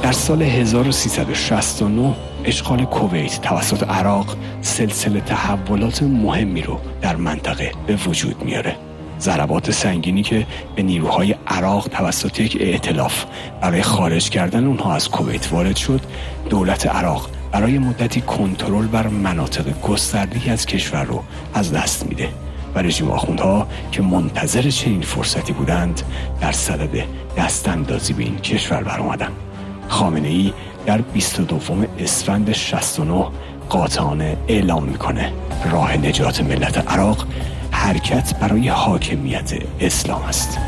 در سال 1369 اشغال کویت توسط عراق سلسله تحولات مهمی رو در منطقه به وجود میاره. ضربات سنگینی که به نیروهای عراق توسط یک ائتلاف برای خارج کردن اونها از کویت وارد شد، دولت عراق برای مدتی کنترل بر مناطق گسترده‌ای از کشور رو از دست میده و رژیم آخوندها که منتظر چنین فرصتی بودند در صدد دستاندازی به این کشور برآمدند. خامنه‌ای در 22 اسفند 69 قاطعانه اعلام میکنه راه نجات ملت عراق حرکت برای حاکمیت اسلام است.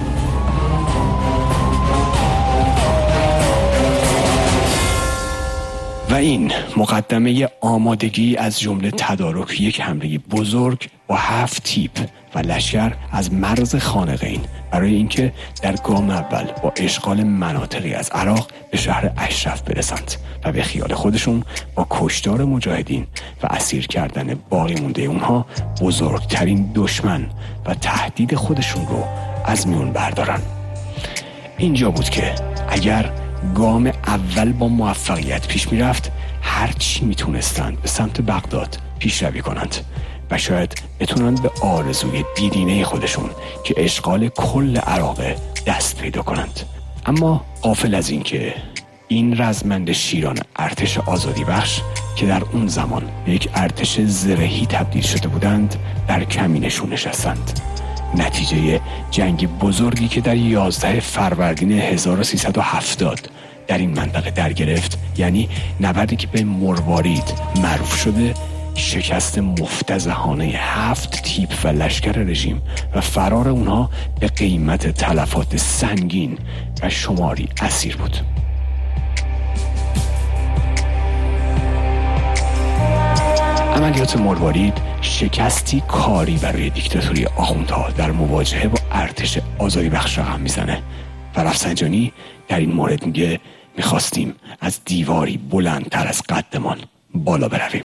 و این مقدمه آمادگی از جمله تدارک یک حمله بزرگ با 7 تیپ و لشکر از مرز خانقین برای اینکه در گام اول با اشغال مناطقی از عراق به شهر اشرف برسند و به خیال خودشون با کشتار مجاهدین و اسیر کردن باقی مونده اونها بزرگترین دشمن و تهدید خودشون رو از میون بردارن. اینجا بود که اگر گام اول با موفقیت پیش میرفت، هر چی میتونستند به سمت بغداد پیشروی کنند و شاید بتونند به آرزوی دیرینه خودشون که اشغال کل عراق دست پیدا کنند. اما غافل از این که این رزمند شیران ارتش آزادی بخش که در اون زمان به یک ارتش زرهی تبدیل شده بودند در کمینشون نشستند. نتیجه جنگ بزرگی که در 11 فروردین 1370 در این منطقه در گرفت، یعنی نبردی که به مروارید معروف شده، شکست مفتضحانه 7 تیپ و لشکر رژیم و فرار اونها به قیمت تلفات سنگین و شماری اسیر بود. عملیات مروارید شکستی کاری برای دیکتاتوری آخوندها در مواجهه با ارتش آزادی بخش رقم میزنه و رفسنجانی در این مورد میگه میخواستیم از دیواری بلندتر از قدمان بالا برویم.